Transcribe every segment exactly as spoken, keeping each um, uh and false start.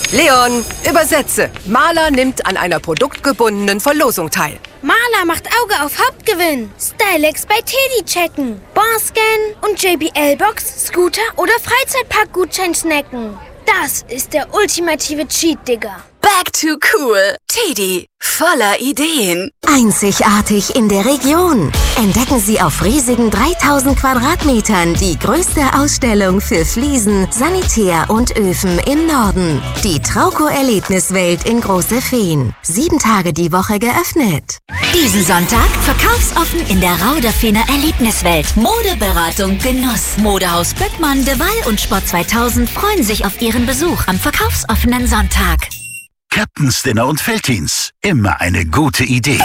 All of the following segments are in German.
Leon, übersetze. Maler nimmt an einer produktgebundenen Verlosung teil. Maler macht Auge auf Hauptgewinn. Stylex bei Teddy checken. Barscan und J B L-Box, Scooter oder Freizeitpark-Gutschein snacken. Das ist der ultimative Cheat, Digga. Back to cool. Teddy, voller Ideen. Einzigartig in der Region. Entdecken Sie auf riesigen dreitausend Quadratmetern die größte Ausstellung für Fliesen, Sanitär und Öfen im Norden. Die Trauco-Erlebniswelt in Große Feen. Sieben Tage die Woche geöffnet. Diesen Sonntag verkaufsoffen in der Rauderfener Erlebniswelt. Modeberatung, Genuss. Modehaus Böckmann, De Waal und Sport zweitausend freuen sich auf Ihren Besuch am verkaufsoffenen Sonntag. Captain's Dinner und Veltins. Immer eine gute Idee.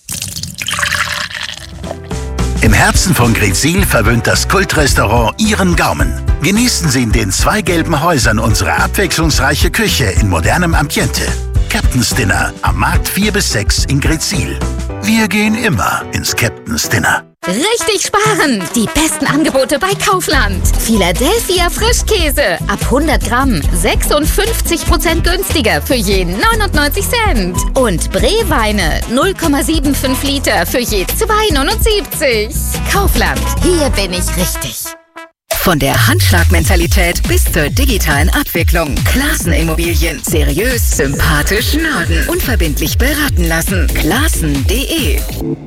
Im Herzen von Greetsiel verwöhnt das Kultrestaurant Ihren Gaumen. Genießen Sie in den zwei gelben Häusern unsere abwechslungsreiche Küche in modernem Ambiente. Captain's Dinner am Markt vier bis sechs in Greetsiel. Wir gehen immer ins Captain's Dinner. Richtig sparen! Die besten Angebote bei Kaufland. Philadelphia Frischkäse ab hundert Gramm sechsundfünfzig Prozent günstiger für je neunundneunzig Cent. Und Bree-Weine null Komma fünfundsiebzig Liter für je zwei neunundsiebzig. Kaufland, hier bin ich richtig. Von der Handschlagmentalität bis zur digitalen Abwicklung. Klassen Immobilien. Seriös, sympathisch, Norden. Unverbindlich beraten lassen. Klassen punkt de.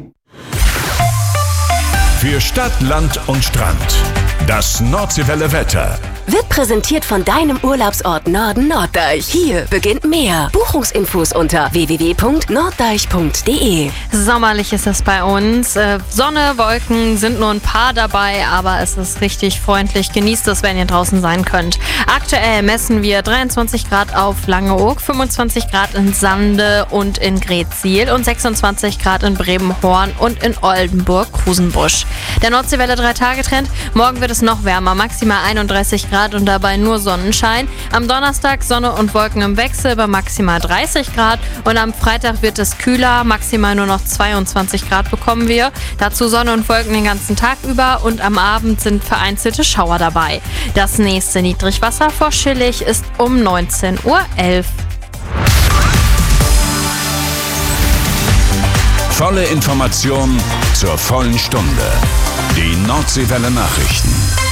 Für Stadt, Land und Strand. Das Nordseewelle Wetter. Wird präsentiert von deinem Urlaubsort Norden Norddeich. Hier beginnt mehr. Buchungsinfos unter w w w punkt norddeich punkt de. Sommerlich ist es bei uns. Äh, Sonne, Wolken sind nur ein paar dabei, aber es ist richtig freundlich. Genießt es, wenn ihr draußen sein könnt. Aktuell messen wir dreiundzwanzig Grad auf Langeoog, fünfundzwanzig Grad in Sande und in Greetsiel und sechsundzwanzig Grad in Brebenhorn und in Oldenburg-Kusenbusch. Der Nordseewelle drei Tage Trend. Morgen wird es noch wärmer, maximal einunddreißig Grad und dabei nur Sonnenschein. Am Donnerstag Sonne und Wolken im Wechsel bei maximal dreißig Grad und am Freitag wird es kühler, maximal nur noch zweiundzwanzig Grad bekommen wir. Dazu Sonne und Wolken den ganzen Tag über und am Abend sind vereinzelte Schauer dabei. Das nächste Niedrigwasser vor Schillig ist um neunzehn Uhr elf. Volle Information zur vollen Stunde. Die Nordseewelle Nachrichten.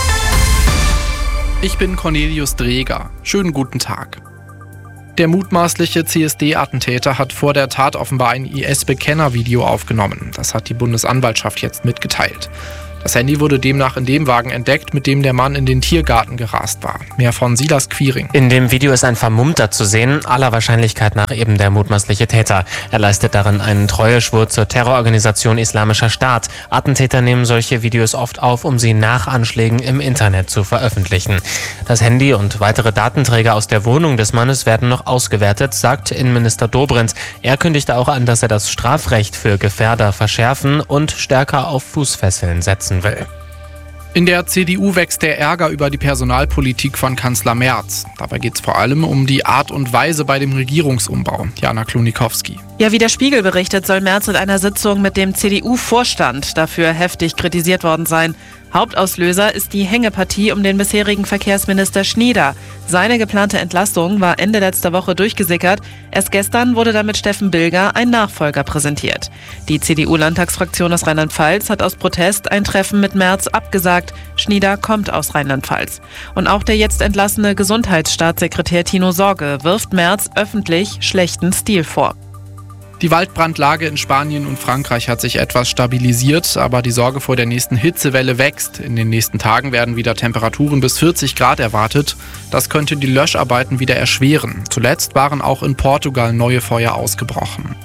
Ich bin Cornelius Dreger. Schönen guten Tag. Der mutmaßliche C S D-Attentäter hat vor der Tat offenbar ein I S-Bekenner-Video aufgenommen. Das hat die Bundesanwaltschaft jetzt mitgeteilt. Das Handy wurde demnach in dem Wagen entdeckt, mit dem der Mann in den Tiergarten gerast war. Mehr von Silas Quiring. In dem Video ist ein Vermummter zu sehen, aller Wahrscheinlichkeit nach eben der mutmaßliche Täter. Er leistet darin einen Treueschwur zur Terrororganisation Islamischer Staat. Attentäter nehmen solche Videos oft auf, um sie nach Anschlägen im Internet zu veröffentlichen. Das Handy und weitere Datenträger aus der Wohnung des Mannes werden noch ausgewertet, sagt Innenminister Dobrindt. Er kündigte auch an, dass er das Strafrecht für Gefährder verschärfen und stärker auf Fußfesseln setzen will. In der C D U wächst der Ärger über die Personalpolitik von Kanzler Merz. Dabei geht es vor allem um die Art und Weise bei dem Regierungsumbau. Jana Klonikowski. Ja, wie der Spiegel berichtet, soll Merz in einer Sitzung mit dem C D U-Vorstand dafür heftig kritisiert worden sein. Hauptauslöser ist die Hängepartie um den bisherigen Verkehrsminister Schnieder. Seine geplante Entlassung war Ende letzter Woche durchgesickert. Erst gestern wurde damit Steffen Bilger ein Nachfolger präsentiert. Die C D U-Landtagsfraktion aus Rheinland-Pfalz hat aus Protest ein Treffen mit Merz abgesagt. Schnieder kommt aus Rheinland-Pfalz. Und auch der jetzt entlassene Gesundheitsstaatssekretär Tino Sorge wirft Merz öffentlich schlechten Stil vor. Die Waldbrandlage in Spanien und Frankreich hat sich etwas stabilisiert, aber die Sorge vor der nächsten Hitzewelle wächst. In den nächsten Tagen werden wieder Temperaturen bis vierzig Grad erwartet. Das könnte die Löscharbeiten wieder erschweren. Zuletzt waren auch in Portugal neue Feuer ausgebrochen.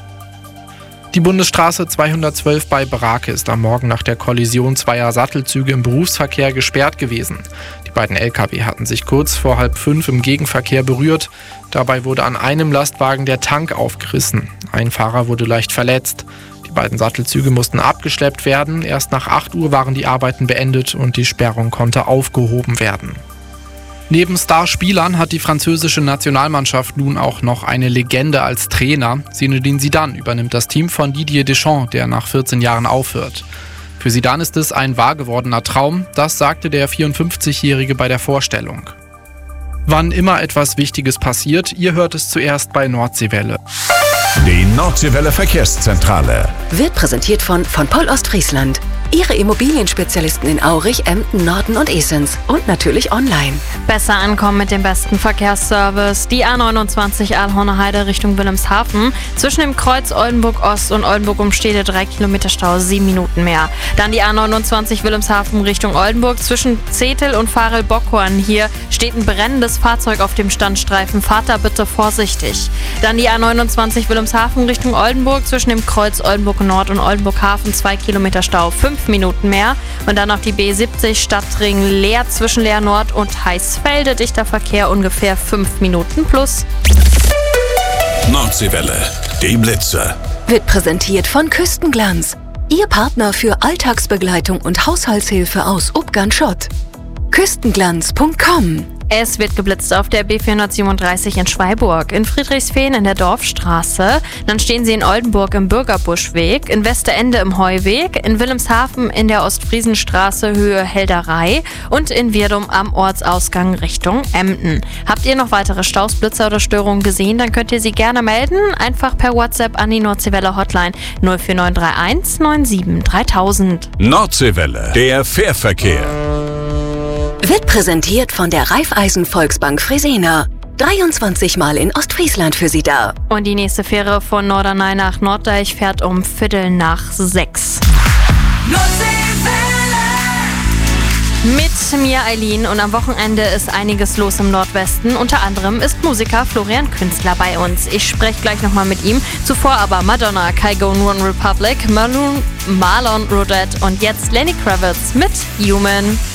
Die Bundesstraße zweihundertzwölf bei Brake ist am Morgen nach der Kollision zweier Sattelzüge im Berufsverkehr gesperrt gewesen. Die beiden L K W hatten sich kurz vor halb fünf im Gegenverkehr berührt. Dabei wurde an einem Lastwagen der Tank aufgerissen. Ein Fahrer wurde leicht verletzt. Die beiden Sattelzüge mussten abgeschleppt werden. Erst nach acht Uhr waren die Arbeiten beendet und die Sperrung konnte aufgehoben werden. Neben Starspielern hat die französische Nationalmannschaft nun auch noch eine Legende als Trainer. Zinedine Zidane übernimmt das Team von Didier Deschamps, der nach vierzehn Jahren aufhört. Für Zidane ist es ein wahr gewordener Traum, das sagte der vierundfünfzigjährige bei der Vorstellung. Wann immer etwas Wichtiges passiert, ihr hört es zuerst bei Nordseewelle. Die Nordseewelle Verkehrszentrale Wird präsentiert von von Poll Ostfriesland. Ihre Immobilienspezialisten in Aurich, Emden, Norden und Esens. Und natürlich online. Besser ankommen mit dem besten Verkehrsservice. Die A neunundzwanzig Aalhorner Heide Richtung Wilhelmshaven. Zwischen dem Kreuz Oldenburg Ost und Oldenburg Umstede drei Kilometer Stau, sieben Minuten mehr. Dann die A neunundzwanzig Wilhelmshaven Richtung Oldenburg. Zwischen Zetel und Farel-Bockhorn. Hier steht ein brennendes Fahrzeug auf dem Standstreifen. Fahrt da bitte vorsichtig. Dann die A neunundzwanzig Wilhelmshaven Richtung Oldenburg. Zwischen dem Kreuz Oldenburg Nord und Oldenburg Hafen zwei Kilometer Stau, fünf Minuten mehr. Und dann noch die B siebzig Stadtring Leer zwischen Leer Nord und Heißfelde. Dichter Verkehr ungefähr fünf Minuten plus. Nordseewelle, die Blitze. Wird präsentiert von Küstenglanz. Ihr Partner für Alltagsbegleitung und Haushaltshilfe aus Ubgan-Schott. Küstenglanz punkt com. Es wird geblitzt auf der B vierhundertsiebenunddreißig in Schweiburg, in Friedrichsfehn in der Dorfstraße. Dann stehen sie in Oldenburg im Bürgerbuschweg, in Westerende im Heuweg, in Wilhelmshaven in der Ostfriesenstraße Höhe Helderei und in Wirdum am Ortsausgang Richtung Emden. Habt ihr noch weitere Staus, Blitzer oder Störungen gesehen, dann könnt ihr sie gerne melden. Einfach per WhatsApp an die Nordseewelle Hotline null vier neun drei eins neun sieben dreitausend. Nordseewelle, der Fährverkehr. Wird präsentiert von der Raiffeisen Volksbank Fresenier. dreiundzwanzig Mal in Ostfriesland für Sie da. Und die nächste Fähre von Norderney nach Norddeich fährt um Viertel nach sechs. Mit mir, Eileen, und am Wochenende ist einiges los im Nordwesten. Unter anderem ist Musiker Florian Künstler bei uns. Ich spreche gleich nochmal mit ihm. Zuvor aber Madonna, Kygo und One Republic, Marlon, Marlon Rodette und jetzt Lenny Kravitz mit Human.